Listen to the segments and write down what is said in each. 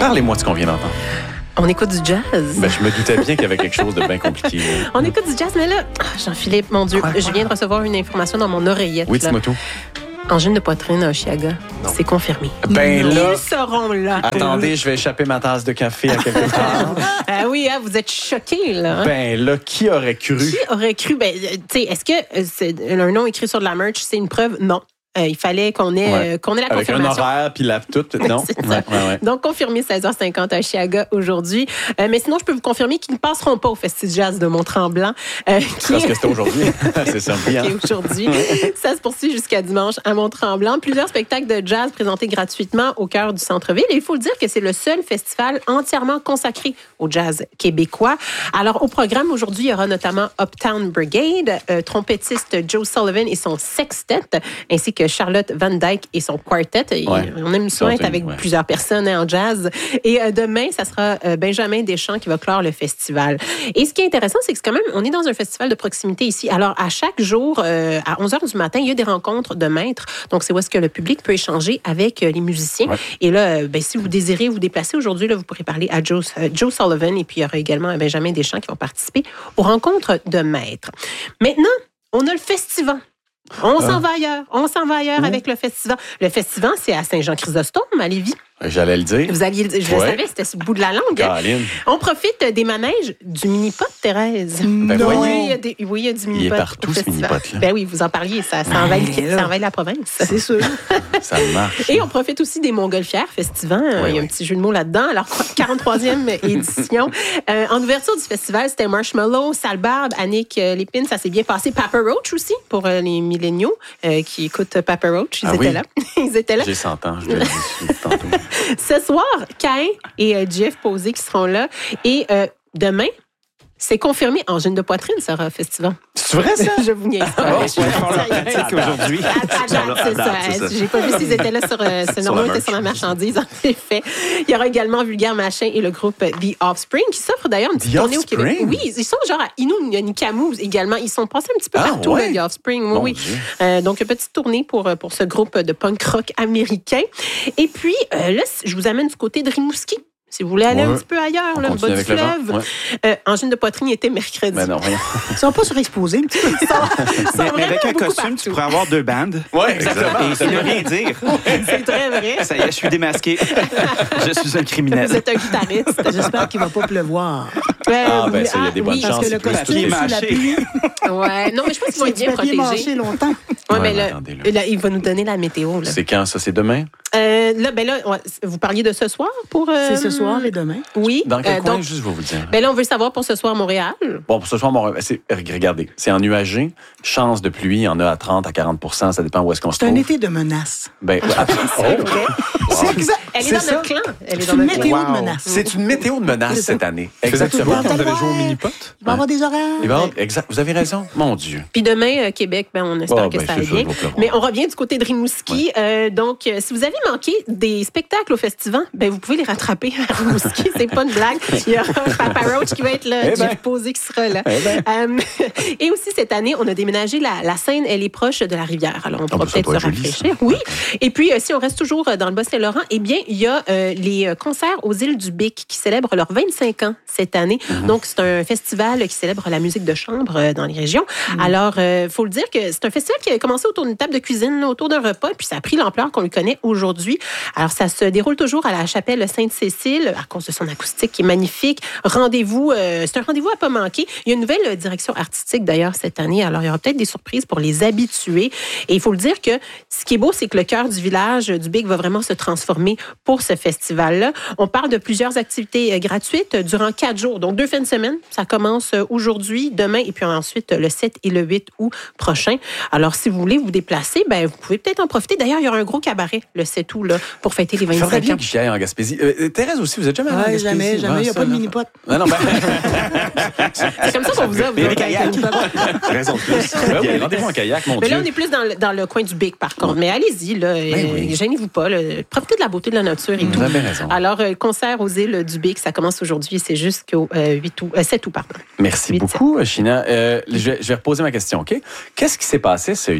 Parlez-moi de ce qu'on vient d'entendre. On écoute du jazz. Je me doutais bien qu'il y avait quelque chose de bien compliqué. On écoute du jazz, mais là, Jean-Philippe, mon Dieu, je viens de recevoir une information dans mon oreillette. Oui, dis-moi tout. Angine de poitrine à Oshiaga, c'est confirmé. Là, ils seront là. Attendez, je vais échapper ma tasse de café à quelque part. Oui, vous êtes choqués, là. Qui aurait cru? Qui aurait cru? Est-ce que c'est un nom écrit sur de la merch, c'est une preuve? Non. Il fallait qu'on ait la confirmation. Avec un horaire, puis tout, non? Ouais. Donc, confirmé 16h50 à Oshiaga aujourd'hui. Mais sinon, je peux vous confirmer qu'ils ne passeront pas au Festival Jazz de Mont-Tremblant. Parce que c'était aujourd'hui. C'est simple. Aujourd'hui. Ça se poursuit jusqu'à dimanche à Mont-Tremblant. Plusieurs spectacles de jazz présentés gratuitement au cœur du centre-ville. Et il faut le dire que c'est le seul festival entièrement consacré au jazz québécois. Alors, au programme aujourd'hui, il y aura notamment Uptown Brigade, trompettiste Joe Sullivan et son sextet, ainsi que Charlotte Van Dyke et son quartet. On aime souvent être avec plusieurs personnes en jazz. Et demain, ça sera Benjamin Deschamps qui va clore le festival. Et ce qui est intéressant, c'est que quand même, on est dans un festival de proximité ici. Alors, à chaque jour, à 11h du matin, il y a des rencontres de maîtres. Donc, c'est où est-ce que le public peut échanger avec les musiciens. Ouais. Et là, si vous désirez vous déplacer aujourd'hui, là, vous pourrez parler à Joe Sullivan et puis il y aura également Benjamin Deschamps qui vont participer aux rencontres de maîtres. Maintenant, on a le festival. On s'en va ailleurs avec le festival. Le festival, c'est à Saint-Jean-Chrysostome, à Lévis. J'allais le dire. Vous alliez le dire. Je le savais, c'était sur le bout de la langue. Caroline. On profite des manèges du mini-pot, Thérèse. Oui, il y a du mini-pot. Il est partout, ce mini-pot-là. Oui, vous en parliez. Ça envahit la province. C'est sûr. Ça marche. Et on profite aussi des Montgolfières Festival. Il y a un petit jeu de mots là-dedans. Alors, 43e édition. En ouverture du festival, c'était Marshmallow, Salbarbe, Annick Lépine. Ça s'est bien passé. Papa Roach aussi, pour les milléniaux qui écoutent Papa Roach. Ils étaient là. J'ai 100 ans, je l'ai dit tantôt. Ce soir, Cain et Jeff Posé qui seront là. Et demain, c'est confirmé, Angine de poitrine sera au festival. C'est vrai, ça? Je vous niaise pas. Aujourd'hui. C'est ça. J'ai pas vu s'ils étaient là sur ce nom était sur la marchandise, en effet. Il y aura également Vulgaire Machin et le groupe The Offspring qui s'offre d'ailleurs une petite tournée au Québec. Oui, ils sont genre à Innu-Nikamu également. Ils sont passés un petit peu partout, The Offspring. Oui. Donc, une petite tournée pour ce groupe de punk rock américain. Et puis, là, je vous amène du côté de Rimouski. Si vous voulez aller un petit peu ailleurs, le bas du fleuve. Angine de poitrine était mercredi. Mais non, rien. Ils sont pas surexposés un petit peu. Mais avec un costume, tu pourrais avoir 2 bandes. Oui, exactement. Et ça ne veut rien dire. C'est très vrai. Ça y est, je suis démasqué. Je suis un criminel. Vous êtes un guitariste. J'espère qu'il ne va pas pleuvoir. Ça, il y a des bonnes chances. Parce que le costume est mâché. Non, mais je pense qu'ils vont être bien protégés. Mâché longtemps. Oui, mais là, il va nous donner la météo. C'est quand, ça? C'est demain? Vous parliez de ce soir pour... C'est ce soir et demain. Oui. Dans quel coin, juste, je vais vous le dire. Là, on veut savoir pour ce soir, Montréal. Bon, pour ce soir, Montréal, regardez, c'est ennuagé. Chance de pluie, il y en a à 30 à 40 ça dépend où est-ce qu'on se trouve. C'est un été de menace. C'est exact. Elle est dans notre clan. C'est une météo de menace. C'est une météo de menace cette année. Exactement. On avait joué au mini-pot. Il va y avoir des horaires. Exact. Vous avez raison. Mon Dieu. Puis demain, Québec, on espère que ça aille bien. Mais on revient du côté de Rimouski. Donc, si vous avez manqué des spectacles au festival, vous pouvez les rattraper à Rimouski. C'est pas une blague. Il y aura Papa Roach qui va être là, Jeff Posé qui sera là. Et aussi, cette année, on a déménagé la scène. Elle est proche de la rivière. Alors, on pourra peut-être se rafraîchir. Oui. Et puis, si on reste toujours dans le Bas-Saint-Laurent, il y a les concerts aux îles du Bic qui célèbrent leurs 25 ans cette année. Donc, c'est un festival qui célèbre la musique de chambre dans les régions. Alors, il faut le dire que c'est un festival qui a commencé autour d'une table de cuisine, autour d'un repas, puis ça a pris l'ampleur qu'on lui connaît aujourd'hui. Alors, ça se déroule toujours à la chapelle Sainte-Cécile à cause de son acoustique qui est magnifique. Rendez-vous, c'est un rendez-vous à pas manquer. Il y a une nouvelle direction artistique d'ailleurs cette année. Alors, il y aura peut-être des surprises pour les habitués. Et il faut le dire que ce qui est beau, c'est que le cœur du village du Bic va vraiment se transformer pour ce festival-là. On parle de plusieurs activités gratuites durant 4 jours. Donc, 2 fins de semaine. Ça commence aujourd'hui, demain et puis ensuite le 7 et le 8 août prochain. Alors, si vous voulez vous déplacer, vous pouvez peut-être en profiter. D'ailleurs, il y aura un gros cabaret le 7 août là, pour fêter les 25 ans. Il faudrait bien que j'y aille en Gaspésie. Thérèse aussi, vous êtes jamais allée en Gaspésie? Jamais. Il n'y a pas de mini-pot. Non, c'est comme ça qu'on vous a. Mais kayak. Raison de plus. Rendez-vous en kayak, mon Dieu. Mais là, on est plus dans le coin du Bic, par contre. Mais allez-y, là. Gênez-vous pas. Profitez de la beauté de la nature et tout. Vous avez raison. Alors, concert aux îles du Bic, ça commence aujourd'hui et c'est jusqu'au 7 août, pardon. Merci beaucoup, China. Je vais reposer ma question, OK? Qu'est-ce qui s'est passé ce temps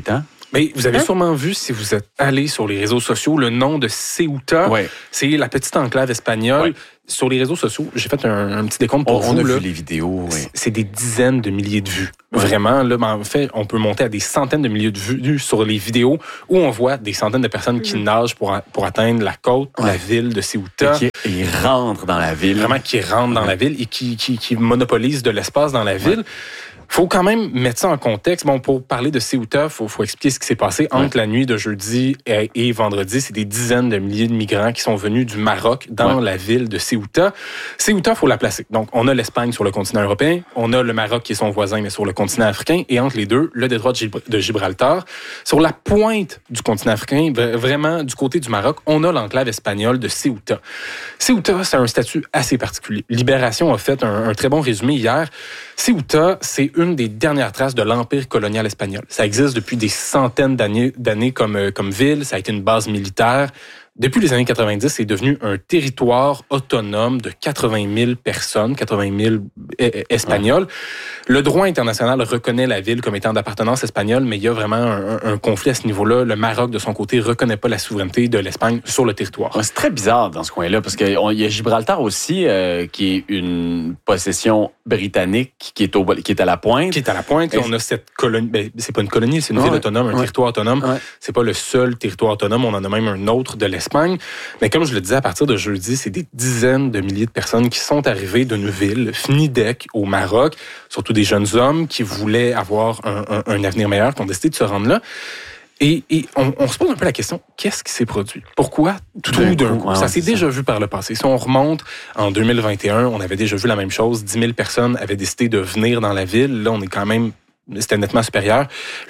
Mais vous avez sûrement vu, si vous êtes allé sur les réseaux sociaux, le nom de Ceuta. Ouais. C'est la petite enclave espagnole. Ouais. Sur les réseaux sociaux, j'ai fait un petit décompte pour vous. On a vu les vidéos. Oui. C'est des dizaines de milliers de vues. Vraiment, là, en fait, on peut monter à des centaines de milliers de vues sur les vidéos où on voit des centaines de personnes qui nagent pour atteindre la côte, la ville de Ceuta. Et qui rentrent dans la ville. Vraiment, qui rentrent dans la ville et qui monopolisent de l'espace dans la ville. Faut quand même mettre ça en contexte. Bon, pour parler de Ceuta, faut expliquer ce qui s'est passé entre la nuit de jeudi et vendredi. C'est des dizaines de milliers de migrants qui sont venus du Maroc dans la ville de Ceuta. Ceuta, faut la placer. Donc, on a l'Espagne sur le continent européen, on a le Maroc qui est son voisin, mais sur le continent africain, et entre les deux, le détroit de Gibraltar. Sur la pointe du continent africain, vraiment du côté du Maroc, on a l'enclave espagnole de Ceuta. Ceuta, c'est un statut assez particulier. Libération a fait un très bon résumé hier. Ceuta, c'est une des dernières traces de l'empire colonial espagnol. Ça existe depuis des centaines d'années comme ville. Ça a été une base militaire. Depuis les années 90, c'est devenu un territoire autonome de 80 000 personnes, 80 000 Espagnols. Le droit international reconnaît la ville comme étant d'appartenance espagnole, mais il y a vraiment un conflit à ce niveau-là. Le Maroc, de son côté, reconnaît pas la souveraineté de l'Espagne sur le territoire. C'est très bizarre dans ce coin-là, parce qu'il y a Gibraltar aussi, qui est une possession britannique qui est à la pointe. Qui est à la pointe. Et on a cette colonie. C'est pas une colonie, c'est une ville autonome, un territoire autonome. Ouais. C'est pas le seul territoire autonome. On en a même un autre de l'Espagne. Mais comme je le disais, à partir de jeudi, c'est des dizaines de milliers de personnes qui sont arrivées d'une ville, Fnidek, au Maroc, surtout des jeunes hommes qui voulaient avoir un avenir meilleur, qui ont décidé de se rendre là. Et on se pose un peu la question, qu'est-ce qui s'est produit? Pourquoi tout d'un coup? Ça s'est déjà vu par le passé. Si on remonte en 2021, on avait déjà vu la même chose. 10 000 personnes avaient décidé de venir dans la ville. Là, on est quand même... C'était nettement supérieur.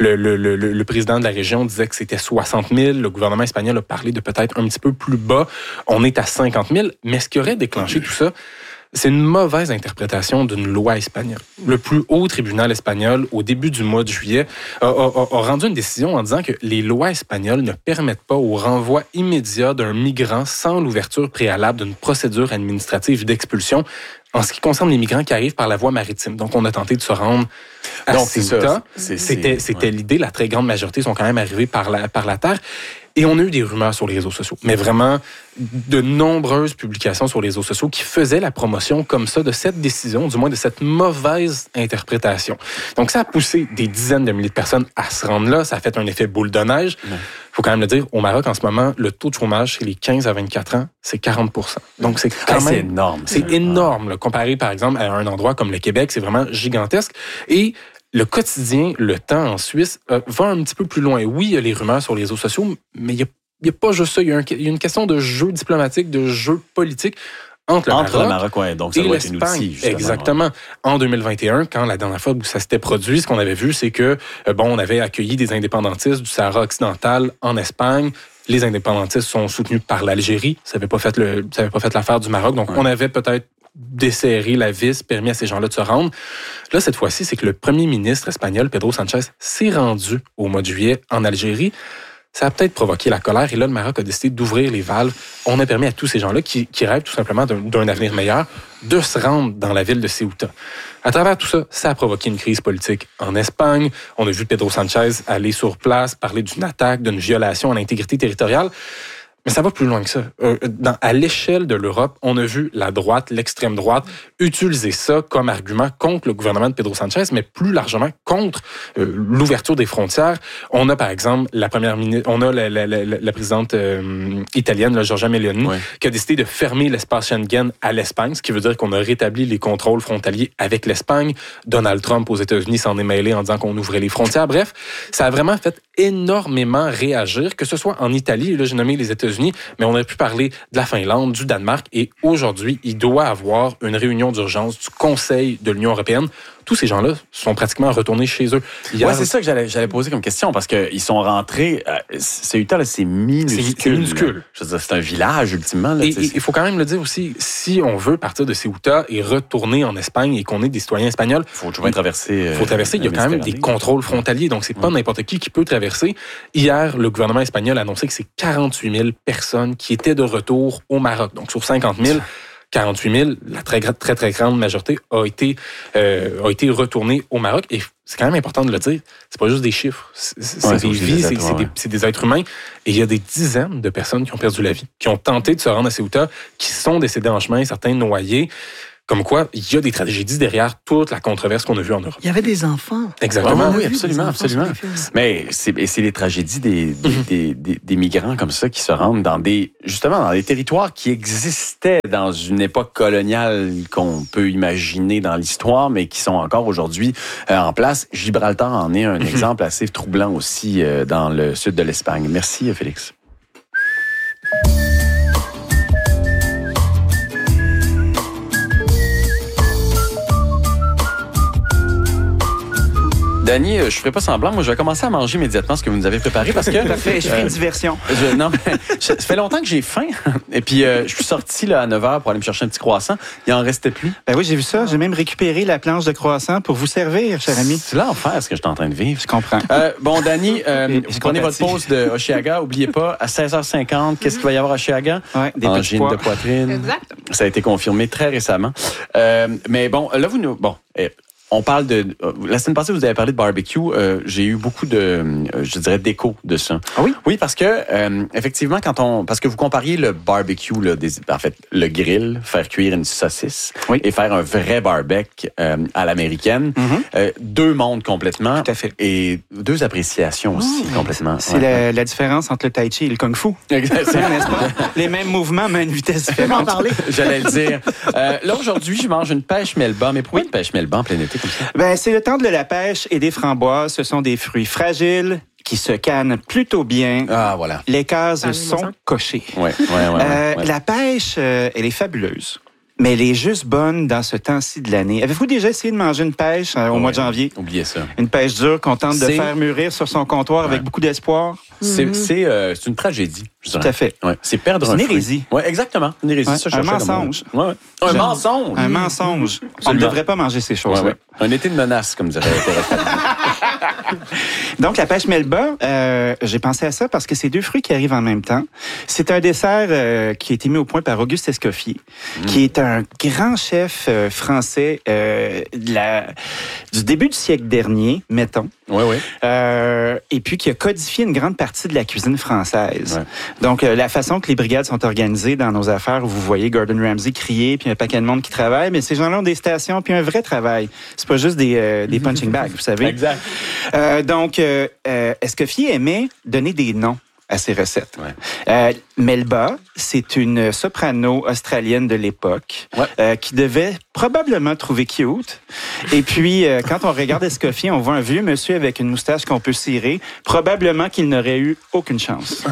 Le président de la région disait que c'était 60 000. Le gouvernement espagnol a parlé de peut-être un petit peu plus bas. On est à 50 000. Mais ce qui aurait déclenché tout ça, c'est une mauvaise interprétation d'une loi espagnole. Le plus haut tribunal espagnol, au début du mois de juillet, a rendu une décision en disant que les lois espagnoles ne permettent pas au renvoi immédiat d'un migrant sans l'ouverture préalable d'une procédure administrative d'expulsion en ce qui concerne les migrants qui arrivent par la voie maritime. Donc, on a tenté de se rendre à Ceuta. C'était l'idée. La très grande majorité sont quand même arrivés par la terre. Et on a eu des rumeurs sur les réseaux sociaux. Mais vraiment, de nombreuses publications sur les réseaux sociaux qui faisaient la promotion comme ça de cette décision, du moins de cette mauvaise interprétation. Donc, ça a poussé des dizaines de milliers de personnes à se rendre là. Ça a fait un effet boule de neige. Il faut quand même le dire, au Maroc, en ce moment, le taux de chômage chez les 15 à 24 ans, c'est 40 %. Donc, c'est quand même... C'est énorme. C'est énorme. Là, comparé, par exemple, à un endroit comme le Québec, c'est vraiment gigantesque. Et le quotidien, le temps en Suisse, va un petit peu plus loin. Oui, il y a les rumeurs sur les réseaux sociaux, mais il n'y a pas juste ça. Il y a une question de jeu diplomatique, de jeu politique entre le Maroc ouais, donc ça et doit être l'Espagne. Une outil, justement. Exactement. Ouais. En 2021, quand la dernière fois où ça s'était produit, ce qu'on avait vu, c'est que on avait accueilli des indépendantistes du Sahara occidental en Espagne. Les indépendantistes sont soutenus par l'Algérie. Ça n'avait pas fait l'affaire du Maroc. Donc, on avait peut-être desserré la vis, permis à ces gens-là de se rendre. Là, cette fois-ci, c'est que le premier ministre espagnol, Pedro Sánchez, s'est rendu au mois de juillet en Algérie. Ça a peut-être provoqué la colère. Et là, le Maroc a décidé d'ouvrir les valves. On a permis à tous ces gens-là qui rêvent tout simplement d'un avenir meilleur de se rendre dans la ville de Ceuta. À travers tout ça, ça a provoqué une crise politique en Espagne. On a vu Pedro Sánchez aller sur place, parler d'une attaque, d'une violation à l'intégrité territoriale. Mais ça va plus loin que ça. À l'échelle de l'Europe, on a vu la droite, l'extrême droite, utiliser ça comme argument contre le gouvernement de Pedro Sánchez, mais plus largement contre l'ouverture des frontières. On a, par exemple, la présidente italienne, Giorgia Meloni, qui a décidé de fermer l'espace Schengen à l'Espagne, ce qui veut dire qu'on a rétabli les contrôles frontaliers avec l'Espagne. Donald Trump aux États-Unis s'en est mêlé en disant qu'on ouvrait les frontières. Bref, ça a vraiment fait énormément réagir, que ce soit en Italie, là j'ai nommé les États-Unis, mais on a pu parler de la Finlande, du Danemark, et aujourd'hui, il doit avoir une réunion d'urgence du Conseil de l'Union européenne. Tous ces gens-là sont pratiquement retournés chez eux. Oui, c'est ça que j'allais poser comme question, parce qu'ils sont rentrés... Ceuta, là, c'est minuscule. C'est minuscule. Je veux dire, c'est un village, ultimement. Là, et il faut quand même le dire aussi, si on veut partir de Ceuta et retourner en Espagne et qu'on est des citoyens espagnols... Il faut toujours traverser... Il y a quand même des contrôles frontaliers, donc c'est pas n'importe qui peut traverser. Hier, le gouvernement espagnol a annoncé que c'est 48 000 personnes qui étaient de retour au Maroc. Donc sur 50 000... 48 000, la très grande majorité a été retournée au Maroc. Et c'est quand même important de le dire. C'est pas juste des chiffres. C'est des vies, c'est des êtres humains. Et il y a des dizaines de personnes qui ont perdu la vie, qui ont tenté de se rendre à Ceuta, qui sont décédés en chemin, certains noyés. Comme quoi, il y a des tragédies derrière toute la controverse qu'on a vue en Europe. Il y avait des enfants. Exactement. Oui, absolument. Mais c'est les tragédies des migrants comme ça qui se rendent dans des territoires qui existaient dans une époque coloniale qu'on peut imaginer dans l'histoire, mais qui sont encore aujourd'hui en place. Gibraltar en est un exemple assez troublant aussi dans le sud de l'Espagne. Merci, Félix. Dany, je ne ferai pas semblant. Moi, je vais commencer à manger immédiatement ce que vous nous avez préparé parce que... Parfait, je fais une diversion. Ça fait longtemps que j'ai faim. Et puis, je suis sorti là, à 9h pour aller me chercher un petit croissant. Il n'en restait plus. Ben oui, j'ai vu ça. J'ai même récupéré la planche de croissant pour vous servir, cher ami. C'est l'enfer ce que je suis en train de vivre. Je comprends. Bon, Dany, vous prenez votre pause de Hochelaga. N'oubliez pas, à 16h50, qu'est-ce qu'il va y avoir à Hochelaga? Ouais, des angine de poitrine. Exact. Ça a été confirmé très récemment. Mais bon, là, vous nous... Bon... On parle de... La semaine passée, vous avez parlé de barbecue. J'ai eu beaucoup d'écho de ça. Ah oui? Oui, parce que, effectivement, parce que vous compariez le barbecue, là, en fait, le grill, faire cuire une saucisse, et faire un vrai barbecue à l'américaine. Deux mondes complètement. Tout à fait. Et deux appréciations aussi, complètement. C'est la différence entre le tai chi et le kung fu. Exactement. N'est-ce pas? Les mêmes mouvements, mais à une vitesse différente. J'allais le dire. Là, aujourd'hui, je mange une pêche melba. Mais pourquoi une pêche melba en plein été? Ben, c'est le temps de la pêche et des framboises. Ce sont des fruits fragiles qui se cannent plutôt bien. Ah, voilà. Les cases sont cochées. Ouais. La pêche, elle est fabuleuse. Mais elle est juste bonne dans ce temps-ci de l'année. Avez-vous déjà essayé de manger une pêche au mois de janvier? Oubliez ça. Une pêche dure qu'on tente de faire mûrir sur son comptoir avec beaucoup d'espoir? C'est une tragédie, je dirais. Tout à fait. Ouais. C'est perdre un fruit. Une hérésie. Oui, exactement. Une hérésie. Ouais. Ça, Un mensonge. Un mensonge. Un mensonge. On ne devrait pas manger ces choses-là. Ouais. Un été de menace, comme dirait Thérèse. Donc, la pêche melba, j'ai pensé à ça parce que c'est deux fruits qui arrivent en même temps. C'est un dessert qui a été mis au point par Auguste Escoffier, qui est un grand chef français du début du siècle dernier, mettons. Oui. Et puis qui a codifié une grande partie de la cuisine française. Ouais. Donc, la façon que les brigades sont organisées dans nos affaires, où vous voyez Gordon Ramsay crier, puis un paquet de monde qui travaille, mais ces gens-là ont des stations, puis un vrai travail. C'est pas juste des punching bags, vous savez. Exact. Donc, Escoffier aimait donner des noms à ses recettes. Ouais. Melba, c'est une soprano australienne de l'époque qui devait probablement trouver cute. Et puis, quand on regarde Escoffier, on voit un vieux monsieur avec une moustache qu'on peut cirer. Probablement qu'il n'aurait eu aucune chance.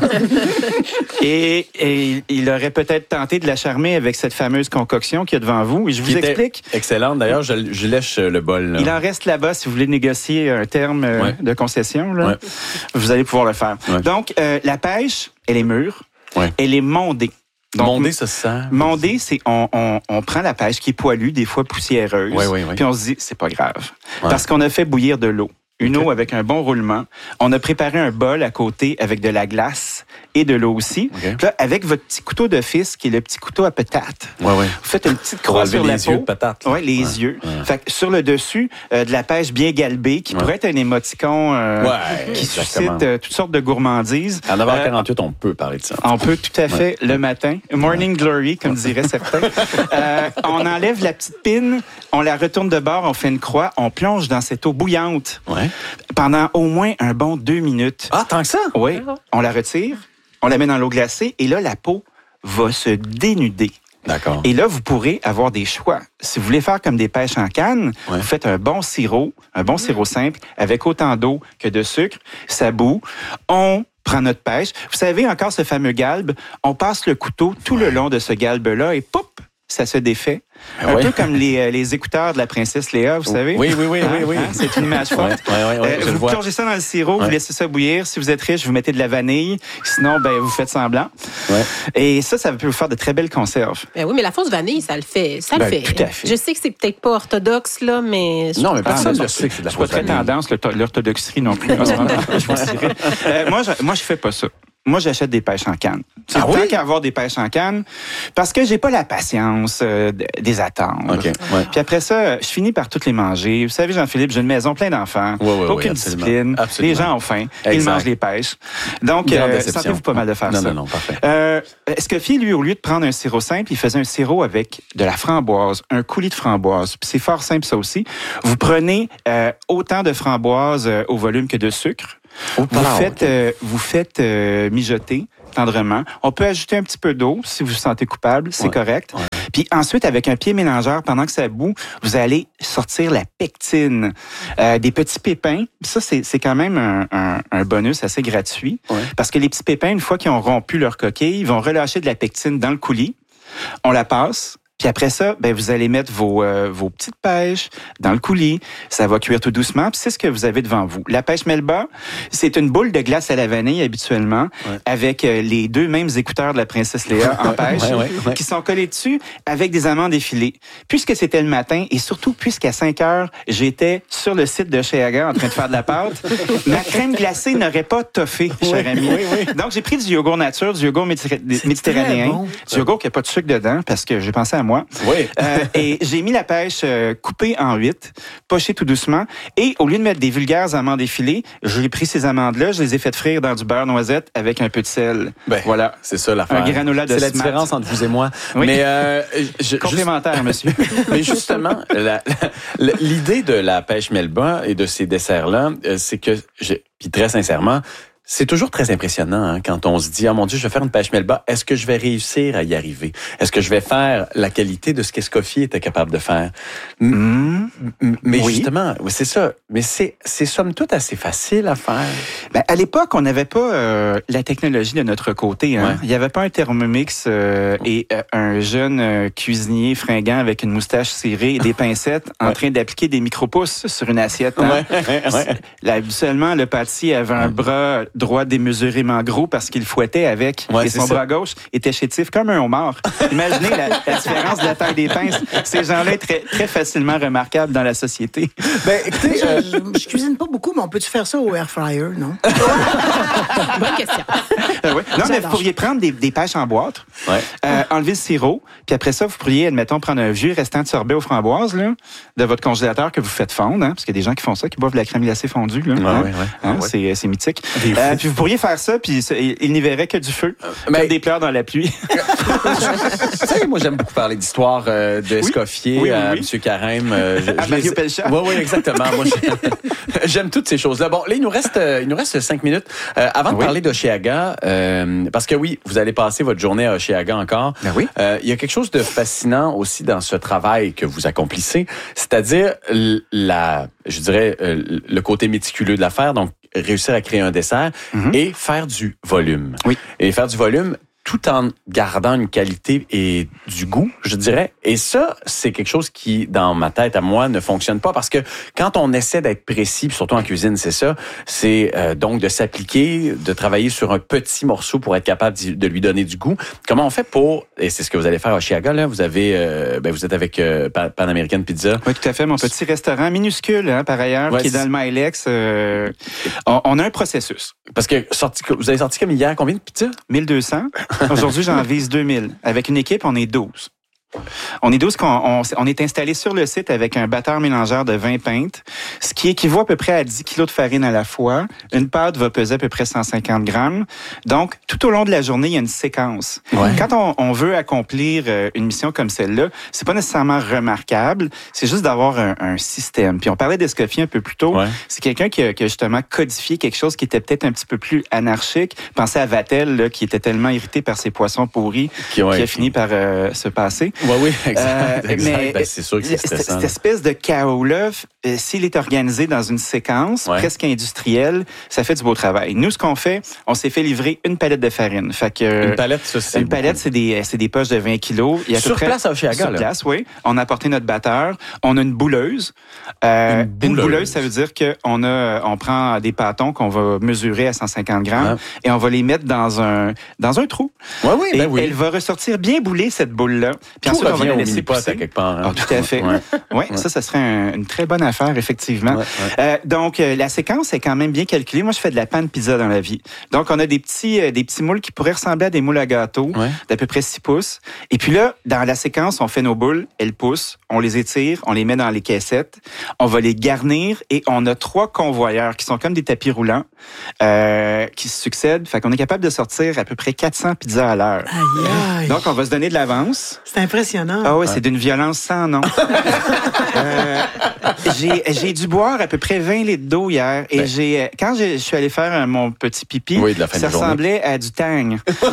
et il aurait peut-être tenté de la charmer avec cette fameuse concoction qu'il y a devant vous. Et je vous explique. Excellente. D'ailleurs, je lèche le bol. Là. Il en reste là-bas si vous voulez négocier un terme de concession. Là, vous allez pouvoir le faire. Ouais. Donc, la pêche, elle est mûre. Ouais. Elle est mondée. Donc, mondée, ça se sent. Mondée, c'est on prend la pêche qui est poilue, des fois poussiéreuse, puis on se dit, c'est pas grave. Parce qu'on a fait bouillir de l'eau. Une eau avec un bon roulement. On a préparé un bol à côté avec de la glace et de l'eau aussi. Puis là, avec votre petit couteau d'office, qui est le petit couteau à patate, vous faites une petite croix sur la peau. Yeux de patate. Oui, les yeux. Fait que sur le dessus, de la pêche bien galbée, qui pourrait être un émoticon qui suscite toutes sortes de gourmandises. À 9h48, on peut parler de ça. On peut tout à fait le matin. Morning glory, comme diraient certains. On enlève la petite pine, on la retourne de bord, on fait une croix, on plonge dans cette eau bouillante. Pendant au moins un bon 2 minutes. Ah, tant que ça? Oui. On la retire, on la met dans l'eau glacée et là, la peau va se dénuder. D'accord. Et là, vous pourrez avoir des choix. Si vous voulez faire comme des pêches en canne, vous faites un bon sirop simple, avec autant d'eau que de sucre. Ça bout. On prend notre pêche. Vous savez, encore ce fameux galbe, on passe le couteau tout le long de ce galbe-là et poup, ça se défait. Un peu comme les écouteurs de la princesse Léa, vous savez. Oui. C'est une image forte. Vous plongez ça dans le sirop, vous laissez ça bouillir. Si vous êtes riche, vous mettez de la vanille. Sinon, vous faites semblant. Et ça peut vous faire de très belles conserves. Oui, mais la fausse vanille, ça le fait. Tout à fait. Je sais que c'est peut-être pas orthodoxe, là, mais... Non, mais personne ne sait que c'est de la fausse vanille. C'est pas très tendance, l'orthodoxie non plus. Moi, je fais pas ça. moi, j'achète des pêches en canne. C'est tant qu'à avoir des pêches en canne, parce que j'ai pas la patience des attendre. Okay. Ouais. Puis après ça, je finis par toutes les manger. Vous savez, Jean-Philippe, j'ai une maison pleine d'enfants. Aucune discipline. Absolument. Les gens ont faim. Ils mangent les pêches. Donc, sentez-vous pas mal de faire ça. Non, parfait. Escoffier, lui, au lieu de prendre un sirop simple, il faisait un sirop avec de la framboise, un coulis de framboise. Puis c'est fort simple, ça aussi. Vous prenez autant de framboise au volume que de sucre. Vous faites mijoter tendrement. On peut ajouter un petit peu d'eau si vous vous sentez coupable, c'est correct. Ouais. Puis ensuite, avec un pied mélangeur, pendant que ça bout, vous allez sortir la pectine, des petits pépins. Ça, c'est quand même un bonus assez gratuit, parce que les petits pépins, une fois qu'ils ont rompu leur coquille, ils vont relâcher de la pectine dans le coulis. On la passe. Puis après ça, vous allez mettre vos petites pêches dans le coulis. Ça va cuire tout doucement. Puis c'est ce que vous avez devant vous. La pêche Melba, c'est une boule de glace à la vanille habituellement, avec les deux mêmes écouteurs de la princesse Léa en pêche, qui sont collés dessus avec des amandes effilées. Puisque c'était le matin et surtout puisqu'à 5 heures, j'étais sur le site de Oshéaga en train de faire de la pâte, ma crème glacée n'aurait pas toffé, cher ami. Donc j'ai pris du yogourt nature, du yogourt méditerranéen, du yogourt qui n'a pas de sucre dedans parce que j'ai pensé à moi. Et j'ai mis la pêche coupée en 8, pochée tout doucement. Et au lieu de mettre des vulgaires amandes effilées, j'ai pris ces amandes-là, je les ai faites frire dans du beurre noisette avec un peu de sel. Voilà. C'est ça l'affaire. Un granola de C'est la différence entre vous et moi. Oui. Mais complémentaire, monsieur. Mais justement, l'idée de la pêche Melba et de ces desserts-là, c'est que, puis très sincèrement, c'est toujours très impressionnant quand on se dit « Oh mon Dieu, je vais faire une pêche Melba. Est-ce que je vais réussir à y arriver? Est-ce que je vais faire la qualité de ce qu'Escoffier était capable de faire? » Mais justement, c'est ça. Mais c'est somme toute assez facile à faire. À l'époque, on n'avait pas la technologie de notre côté. Il n'y avait pas un Thermomix et un jeune cuisinier fringant avec une moustache cirée et des pincettes en train d'appliquer des micro-pouces sur une assiette. Habituellement, le pâtissier avait un bras droit démesurément gros parce qu'il fouettait avec. Et son bras gauche était chétif comme un homard. Imaginez la différence de la taille des pinces. Ces gens-là sont très facilement remarquables dans la société. Écoutez, je cuisine pas beaucoup, mais on peut-tu faire ça au air fryer, non? Bonne question. Non, mais vous pourriez prendre des pêches en boîte, enlever le sirop, puis après ça, vous pourriez, admettons, prendre un vieux restant de sorbet aux framboises là, de votre congélateur que vous faites fondre, parce qu'il y a des gens qui font ça, qui boivent de la crème glacée fondue. Là, c'est mythique. Puis vous pourriez faire ça, puis il n'y verrait que du feu, comme des pleurs dans la pluie. Tu sais, moi, j'aime beaucoup parler d'histoire d'Escoffier à M. Carême. À Mario Pelchat. Oui, exactement. Moi, j'aime toutes ces choses-là. Bon, là, il nous reste 5 minutes. Avant de parler d'Oshéaga, parce que vous allez passer votre journée à Oshéaga encore. Il y a quelque chose de fascinant aussi dans ce travail que vous accomplissez, c'est-à-dire je dirais, le côté méticuleux de l'affaire, donc réussir à créer un dessert et faire du volume. Et faire du volume tout en gardant une qualité et du goût, je dirais. Et ça, c'est quelque chose qui, dans ma tête, à moi, ne fonctionne pas parce que quand on essaie d'être précis, surtout en cuisine, c'est ça, c'est donc de s'appliquer, de travailler sur un petit morceau pour être capable de lui donner du goût. Comment on fait pour, et c'est ce que vous allez faire à Oshéaga, là, vous êtes avec Pan American Pizza. Oui, tout à fait. Mon petit restaurant minuscule, par ailleurs, qui est dans le Milex. On a un processus. Parce que vous avez sorti comme hier, combien de pizzas? 1200. Aujourd'hui, j'en vise 2000. Avec une équipe, on est 12. On est 12, on est installé sur le site avec un batteur mélangeur de 20 pintes, ce qui équivaut à peu près à 10 kilos de farine à la fois. Une pâte va peser à peu près 150 grammes. Donc, tout au long de la journée, il y a une séquence. Quand on veut accomplir une mission comme celle-là, c'est pas nécessairement remarquable, c'est juste d'avoir un système. Puis on parlait d'Escoffier un peu plus tôt. C'est quelqu'un qui a justement codifié quelque chose qui était peut-être un petit peu plus anarchique. Pensez à Vatel, là, qui était tellement irrité par ses poissons pourris, qui a fini par se passer. Oui, exact. Mais c'est sûr que c'est stressant. Cette espèce de chaos-là, s'il est organisé dans une séquence presque industrielle, ça fait du beau travail. Nous, ce qu'on fait, on s'est fait livrer une palette de farine. Fait que, une palette, ça, c'est une palette, c'est des poches de 20 kilos. Il y a sur place à Oshéaga, sur place, oui. On a apporté notre batteur. On a une bouleuse. Une bouleuse, ça veut dire on prend des pâtons qu'on va mesurer à 150 grammes et on va les mettre dans un trou. Oui. Elle va ressortir bien boulée, cette boule-là. Puis Tout revient au mini-pot à quelque part. Hein? Tout à fait. Oui, ça serait une très bonne affaire, effectivement. Donc, la séquence est quand même bien calculée. Moi, je fais de la pan pizza dans la vie. Donc, on a des petits moules qui pourraient ressembler à des moules à gâteau d'à peu près 6 pouces. Et puis là, dans la séquence, on fait nos boules, elles poussent, on les étire, on les met dans les caissettes, on va les garnir et on a 3 convoyeurs qui sont comme des tapis roulants qui se succèdent. Fait qu'on est capable de sortir à peu près 400 pizzas à l'heure. Aïe, aïe. Donc, on va se donner de l'avance. C'est impressionnant. Ah oui, c'est d'une violence sans nom. J'ai dû boire à peu près 20 litres d'eau hier et quand je suis allé faire mon petit pipi, ça ressemblait à du tang.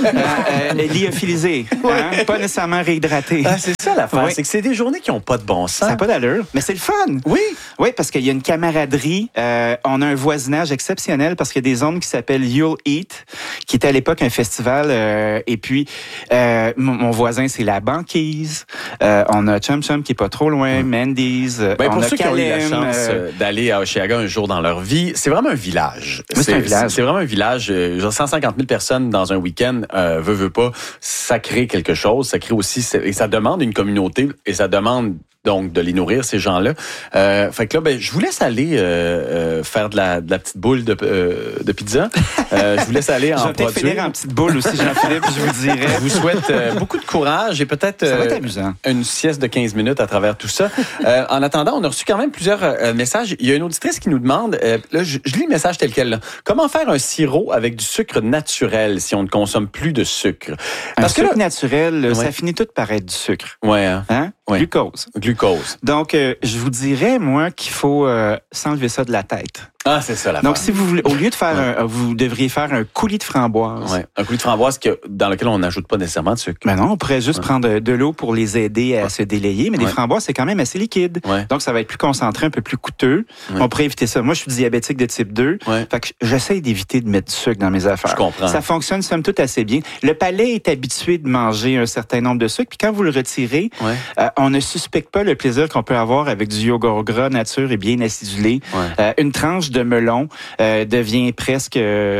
Lyophilisé, pas nécessairement réhydraté. C'est ça l'affaire, c'est que c'est des journées qui n'ont pas de bon sens. Ça n'a pas d'allure, mais c'est le fun. Oui, parce qu'il y a une camaraderie. On a un voisinage exceptionnel parce qu'il y a des zones qui s'appellent You'll Eat, qui était à l'époque un festival. Et puis, mon voisin, c'est La Banquise. On a Chum Chum qui est pas trop loin, Mandy's. Pour ceux qui ont eu la chance d'aller à Hochelaga un jour dans leur vie, c'est vraiment un village. C'est un village. C'est vraiment un village. 150 000 personnes dans un week-end, veut pas, ça crée quelque chose. Ça crée aussi, et ça demande une communauté, et ça demande donc de les nourrir, ces gens-là. Fait que là, je vous laisse aller faire de la petite boule de pizza. Je vous laisse aller en produire. Je vais finir en petite boule aussi, Jean-Philippe, je vous dirais. Je vous souhaite beaucoup de courage et peut-être ça va être amusant. Une sieste de 15 minutes à travers tout ça. En attendant, on a reçu quand même plusieurs messages. Il y a une auditrice qui nous demande, là, je lis le message tel quel, là. Comment faire un sirop avec du sucre naturel si on ne consomme plus de sucre? Parce que sucre naturel, ça finit tout par être du sucre. Hein? Glucose. Donc, je vous dirais, moi, qu'il faut s'enlever ça de la tête. Ah, c'est ça, la Donc, si vous voulez, au lieu de faire vous devriez faire un coulis de framboise. Ouais. Un coulis de framboise dans lequel on n'ajoute pas nécessairement de sucre. Ben non, on pourrait juste prendre de l'eau pour les aider à se délayer, mais des framboises, c'est quand même assez liquide. Donc, ça va être plus concentré, un peu plus coûteux. On pourrait éviter ça. Moi, je suis diabétique de type 2. Fait que j'essaie d'éviter de mettre du sucre dans mes affaires. Je comprends. Ça fonctionne, somme toute, assez bien. Le palais est habitué de manger un certain nombre de sucres, puis quand vous le retirez, on ne suspecte pas le plaisir qu'on peut avoir avec du yogourt gras nature et bien acidulé. Une tranche de melon devient presque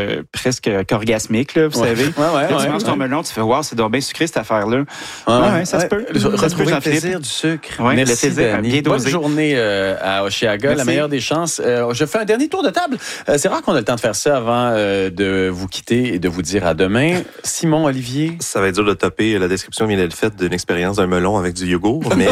orgasmique, là, vous savez. Tu manges ton melon, tu fais « Wow, c'est donc bien sucré, cette affaire-là. » Ça se peut. Retrouver le plaisir du sucre. Merci, Dani. Bonne journée à Hochelaga. La meilleure des chances. Je fais un dernier tour de table. C'est rare qu'on ait le temps de faire ça avant de vous quitter et de vous dire à demain. Simon, Olivier? Ça va être dur de topper. La description vient d'être faite d'une expérience d'un melon avec du yogourt, mais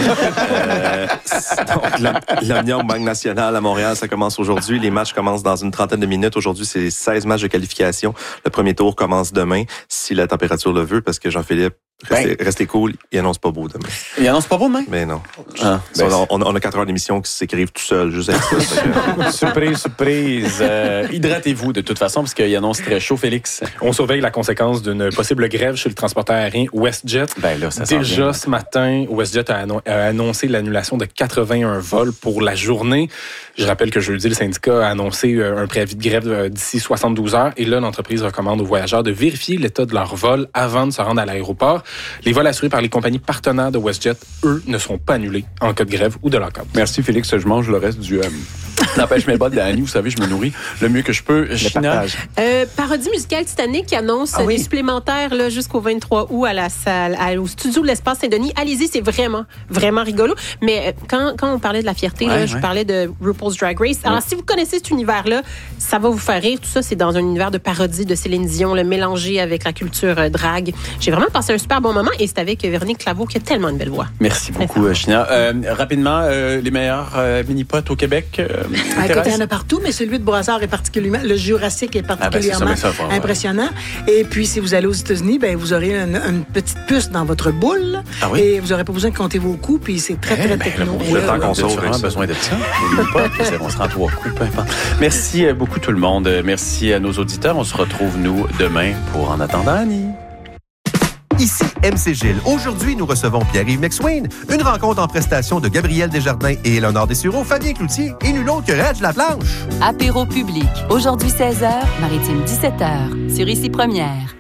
donc, l'Omnium Banque Nationale à Montréal, ça commence aujourd'hui. Les matchs commencent dans une trentaine de minutes. Aujourd'hui, c'est 16 matchs de qualification. Le premier tour commence demain, si la température le veut, parce que Jean-Philippe, restez cool, il annonce pas beau demain. Il annonce pas beau demain? Mais non. On a 4 heures d'émission qui s'écrivent tout seul, juste avec ça. Surprise. Hydratez-vous de toute façon, parce qu'il annonce très chaud, Félix. On surveille la conséquence d'une possible grève chez le transporteur aérien WestJet. Déjà ce matin, WestJet a annoncé l'annulation de 81 vols pour la journée. Je rappelle que jeudi, le syndicat a annoncé un préavis de grève d'ici 72 heures. Et là, l'entreprise recommande aux voyageurs de vérifier l'état de leur vol avant de se rendre à l'aéroport. Les vols assurés par les compagnies partenaires de WestJet, eux, ne seront pas annulés en cas de grève ou de lockout. Merci, Félix. Je mange le reste du... N'empêche mes bottes d'Annie, vous savez, je me nourris le mieux que je peux. Parodie musicale Titanic qui annonce des supplémentaires là, jusqu'au 23 août à la salle, au studio de l'Espace Saint-Denis. Allez-y, c'est vraiment, vraiment rigolo. Mais quand on parlait de la fierté, je parlais de RuPaul's Drag Race. Alors, si vous connaissez cet univers-là, ça va vous faire rire. Tout ça, c'est dans un univers de parodie de Céline Dion, le mélangé avec la culture drag. J'ai vraiment passé un super bon moment et c'est avec Véronique Claveau qui a tellement une belle voix. Merci beaucoup, China. Rapidement, les meilleurs mini-pots au Québec. Écoute, il y en a partout, mais celui de Brossard est particulièrement... Le Jurassique est particulièrement impressionnant. Et puis, si vous allez aux États-Unis, vous aurez une petite puce dans votre boule. Et vous n'aurez pas besoin de compter vos coups, puis c'est très techno. Le temps qu'on sauve. On a besoin de ça. On se rend 3 coups, peu importe. Merci beaucoup tout le monde. Merci à nos auditeurs. On se retrouve, nous, demain pour En attendant Annie. Ici MC Gilles. Aujourd'hui, nous recevons Pierre-Yves McSween. Une rencontre en prestation de Gabriel Desjardins et Éléonore Dessureau, Fabien Cloutier et nul autre que Reg Laplanche. Apéro public. Aujourd'hui 16h, Maritime 17h. Sur Ici Première.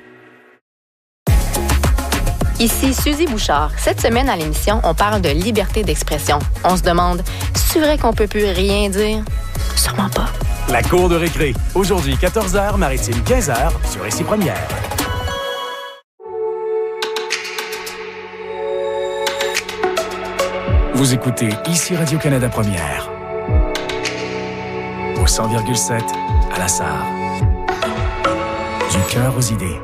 Ici Suzy Bouchard. Cette semaine à l'émission, on parle de liberté d'expression. On se demande, c'est vrai qu'on peut plus rien dire? Sûrement pas. La cour de récré. Aujourd'hui 14h, Maritime 15h. Sur Ici Première. Vous écoutez ici Radio-Canada Première. Au 100,7 à la Sarre. Du cœur aux idées.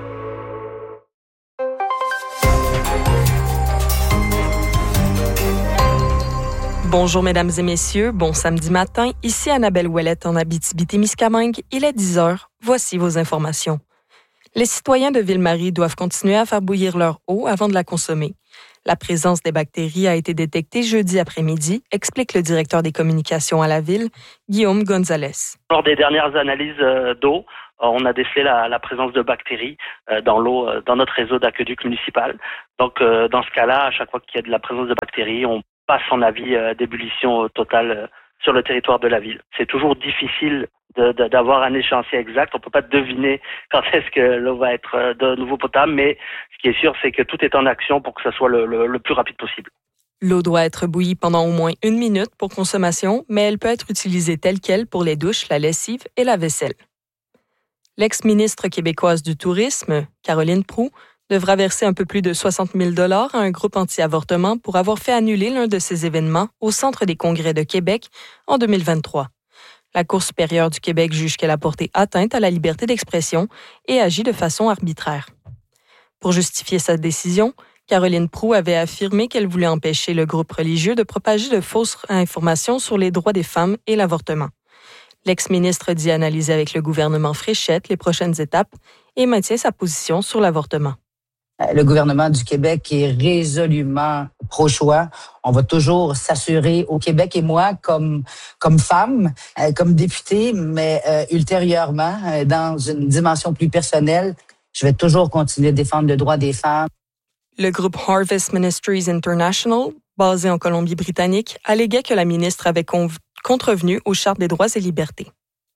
Bonjour mesdames et messieurs, bon samedi matin. Ici Annabelle Ouellette en Abitibi-Témiscamingue. Il est 10h. Voici vos informations. Les citoyens de Ville-Marie doivent continuer à faire bouillir leur eau avant de la consommer. La présence des bactéries a été détectée jeudi après-midi, explique le directeur des communications à la ville, Guillaume Gonzalez. Lors des dernières analyses d'eau, on a décelé la présence de bactéries dans l'eau, dans notre réseau d'aqueduc municipal. Donc, dans ce cas-là, à chaque fois qu'il y a de la présence de bactéries, on passe en avis d'ébullition totale sur le territoire de la ville. C'est toujours difficile d'avoir un échéancier exact. On peut pas deviner quand est-ce que l'eau va être de nouveau potable, mais ce qui est sûr, c'est que tout est en action pour que ce soit le plus rapide possible. L'eau doit être bouillie pendant au moins 1 minute pour consommation, mais elle peut être utilisée telle quelle pour les douches, la lessive et la vaisselle. L'ex-ministre québécoise du Tourisme, Caroline Proulx, devra verser un peu plus de 60 000 $ à un groupe anti-avortement pour avoir fait annuler l'un de ses événements au Centre des congrès de Québec en 2023. La Cour supérieure du Québec juge qu'elle a porté atteinte à la liberté d'expression et agi de façon arbitraire. Pour justifier sa décision, Caroline Proulx avait affirmé qu'elle voulait empêcher le groupe religieux de propager de fausses informations sur les droits des femmes et l'avortement. L'ex-ministre dit analyser avec le gouvernement Fréchette les prochaines étapes et maintient sa position sur l'avortement. Le gouvernement du Québec est résolument pro-choix. On va toujours s'assurer au Québec et moi, comme femme, comme députée, mais ultérieurement, dans une dimension plus personnelle, je vais toujours continuer à défendre le droit des femmes. Le groupe Harvest Ministries International, basé en Colombie-Britannique, alléguait que la ministre avait contrevenu aux chartes des droits et libertés.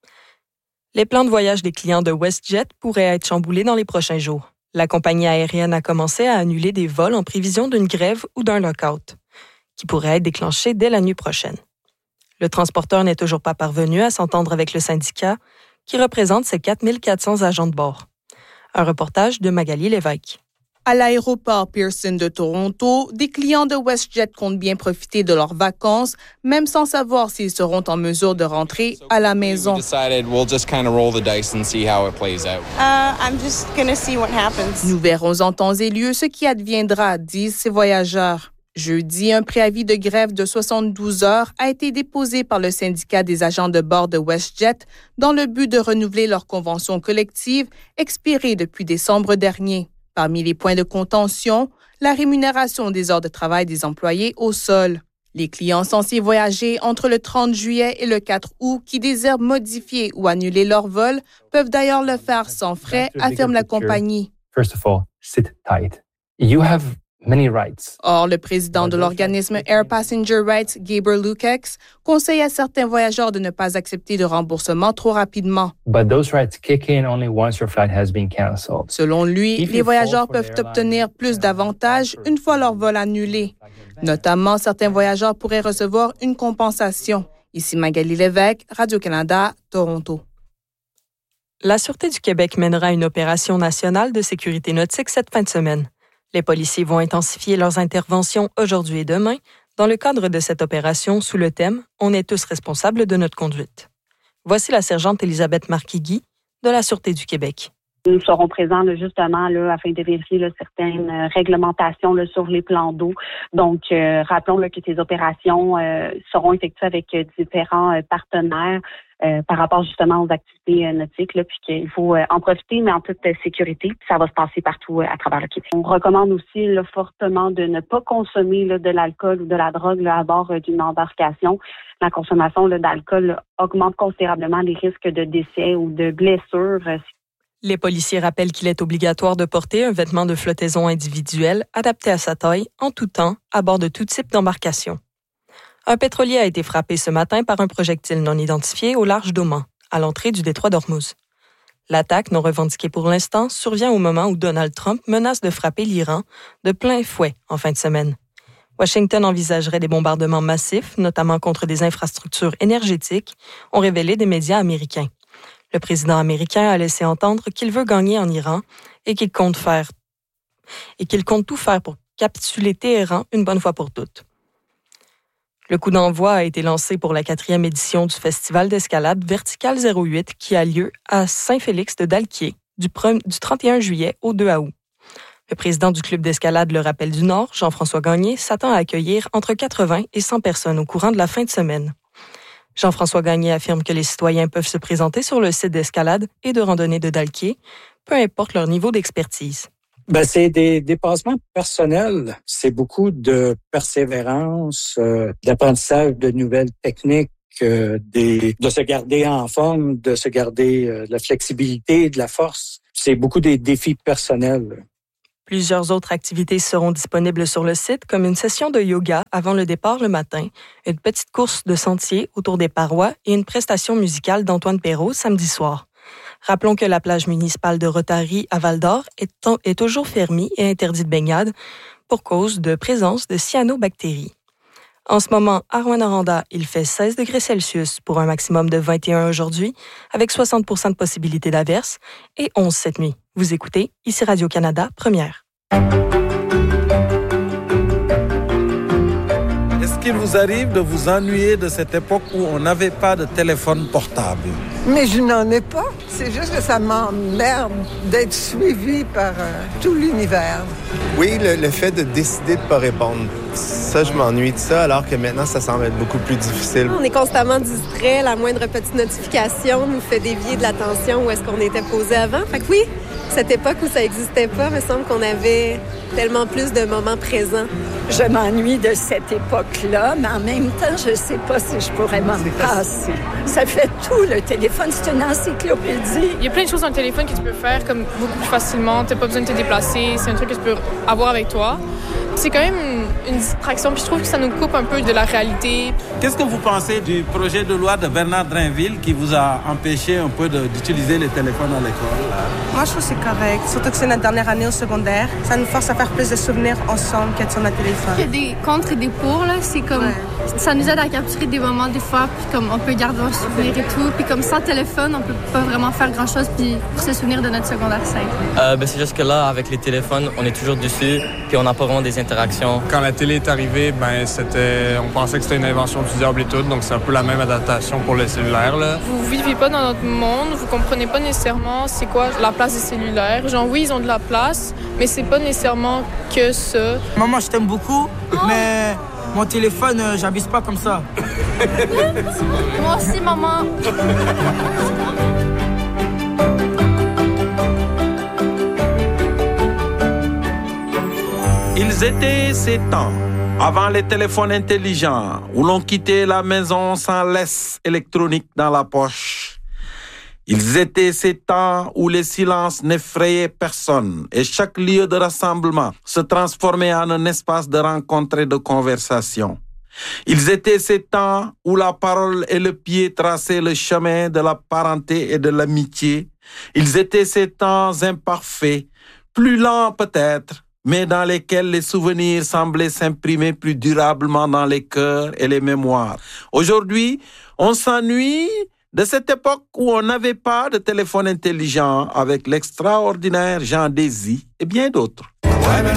Les plans de voyage des clients de WestJet pourraient être chamboulés dans les prochains jours. La compagnie aérienne a commencé à annuler des vols en prévision d'une grève ou d'un lock-out, qui pourrait être déclenché dès la nuit prochaine. Le transporteur n'est toujours pas parvenu à s'entendre avec le syndicat, qui représente ses 4 400 agents de bord. Un reportage de Magali Lévesque. À l'aéroport Pearson de Toronto, des clients de WestJet comptent bien profiter de leurs vacances, même sans savoir s'ils seront en mesure de rentrer à la maison. Nous verrons en temps et lieu ce qui adviendra, disent ces voyageurs. Jeudi, un préavis de grève de 72 heures a été déposé par le syndicat des agents de bord de WestJet dans le but de renouveler leur convention collective expirée depuis décembre dernier. Parmi les points de contention, la rémunération des heures de travail des employés au sol. Les clients censés voyager entre le 30 juillet et le 4 août qui désirent modifier ou annuler leur vol peuvent d'ailleurs le faire sans frais, affirme la compagnie. First of all, sit tight. You have many rights. Or, le président de l'organisme Air Passenger Rights, Gabriel Lukex, conseille à certains voyageurs de ne pas accepter de remboursement trop rapidement. But those rights kick in only once your flight has been canceled. Selon lui, les voyageurs peuvent obtenir plus d'avantages une fois leur vol annulé. Notamment, certains voyageurs pourraient recevoir une compensation. Ici Magali Lévesque, Radio-Canada, Toronto. La Sûreté du Québec mènera une opération nationale de sécurité nautique cette fin de semaine. Les policiers vont intensifier leurs interventions aujourd'hui et demain dans le cadre de cette opération sous le thème « On est tous responsables de notre conduite ». Voici la sergente Elisabeth Marquigui de la Sûreté du Québec. Nous serons présents justement afin de vérifier certaines réglementations sur les plans d'eau. Donc, rappelons que ces opérations seront effectuées avec différents partenaires par rapport justement aux activités nautiques, puis qu'il faut en profiter, mais en toute sécurité. Puis ça va se passer partout à travers le Québec. On recommande aussi fortement de ne pas consommer de l'alcool ou de la drogue à bord d'une embarcation. La consommation d'alcool augmente considérablement les risques de décès ou de blessures. Les policiers rappellent qu'il est obligatoire de porter un vêtement de flottaison individuel adapté à sa taille en tout temps à bord de tout type d'embarcation. Un pétrolier a été frappé ce matin par un projectile non identifié au large d'Oman, à l'entrée du détroit d'Ormuz. L'attaque, non revendiquée pour l'instant, survient au moment où Donald Trump menace de frapper l'Iran de plein fouet en fin de semaine. Washington envisagerait des bombardements massifs, notamment contre des infrastructures énergétiques, ont révélé des médias américains. Le président américain a laissé entendre qu'il veut gagner en Iran et qu'il compte tout faire pour capituler Téhéran une bonne fois pour toutes. Le coup d'envoi a été lancé pour la 4e édition du Festival d'escalade Vertical 08 qui a lieu à Saint-Félix-de-Dalquier du 31 juillet au 2 août. Le président du club d'escalade Le Rappel du Nord, Jean-François Gagné, s'attend à accueillir entre 80 et 100 personnes au courant de la fin de semaine. Jean-François Gagné affirme que les citoyens peuvent se présenter sur le site d'escalade et de randonnée de Dalquier, peu importe leur niveau d'expertise. C'est des dépassements personnels. C'est beaucoup de persévérance, d'apprentissage de nouvelles techniques, de se garder en forme, de se garder de la flexibilité, de la force. C'est beaucoup des défis personnels. Plusieurs autres activités seront disponibles sur le site, comme une session de yoga avant le départ le matin, une petite course de sentier autour des parois et une prestation musicale d'Antoine Perrault samedi soir. Rappelons que la plage municipale de Rotary à Val-d'Or est toujours fermée et interdite de baignade pour cause de présence de cyanobactéries. En ce moment, à Rouyn-Noranda, il fait 16 degrés Celsius pour un maximum de 21 aujourd'hui, avec 60 % de possibilité d'averse et 11 cette nuit. Vous écoutez, ici Radio-Canada, première. Est-ce qu'il vous arrive de vous ennuyer de cette époque où on n'avait pas de téléphone portable? Mais je n'en ai pas. C'est juste que ça m'emmerde d'être suivi par tout l'univers. Oui, le fait de décider de ne pas répondre. Ça, je m'ennuie de ça, alors que maintenant, ça semble être beaucoup plus difficile. On est constamment distrait. La moindre petite notification nous fait dévier de l'attention où est-ce qu'on était posé avant. Fait que oui, cette époque où ça n'existait pas, il me semble qu'on avait tellement plus de moments présents. Je m'ennuie de cette époque-là, mais en même temps, je ne sais pas si je pourrais m'en passer. Ça fait tout, le téléphone, c'est une encyclopédie. Il y a plein de choses dans le téléphone que tu peux faire comme beaucoup plus facilement. Tu n'as pas besoin de te déplacer. C'est un truc que tu peux avoir avec toi. C'est quand même une distraction, puis je trouve que ça nous coupe un peu de la réalité. Qu'est-ce que vous pensez du projet de loi de Bernard Drinville qui vous a empêché un peu d'utiliser les téléphones à l'école? Moi, je trouve que c'est correct, surtout que c'est notre dernière année au secondaire. Ça nous force à faire plus de souvenirs ensemble qu'être sur notre téléphone. Il y a des contre et des pour, là. C'est comme... Ça nous aide à capturer des moments, des fois, puis comme on peut garder un souvenir et tout. Puis comme sans téléphone, on peut pas vraiment faire grand-chose puis pour se souvenir de notre secondaire 5. C'est juste que là, avec les téléphones, on est toujours dessus, puis on n'a pas vraiment des interactions. Quand la télé est arrivée, on pensait que c'était une invention du diable et tout, donc c'est un peu la même adaptation pour le cellulaire, là. Vous vivez pas dans notre monde, vous comprenez pas nécessairement c'est quoi la place des cellulaires. Genre oui, ils ont de la place, mais c'est pas nécessairement que ça. Maman, je t'aime beaucoup, mais mon téléphone, j'abuse pas comme ça. Moi aussi, maman. Ils étaient ces temps, avant les téléphones intelligents, où l'on quittait la maison sans laisse électronique dans la poche. Ils étaient ces temps où les silences n'effrayaient personne et chaque lieu de rassemblement se transformait en un espace de rencontre et de conversation. Ils étaient ces temps où la parole et le pied traçaient le chemin de la parenté et de l'amitié. Ils étaient ces temps imparfaits, plus lents peut-être, mais dans lesquels les souvenirs semblaient s'imprimer plus durablement dans les cœurs et les mémoires. Aujourd'hui, on s'ennuie de cette époque où on n'avait pas de téléphone intelligent avec l'extraordinaire Jean Désy et bien d'autres.